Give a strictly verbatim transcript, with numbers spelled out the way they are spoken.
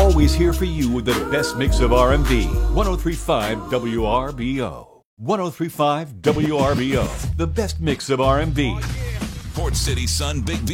always here for you with the best mix of R and B. one oh three point five W R B O. one oh three point five W R B O. The best mix of R and B. Port City Sun Big B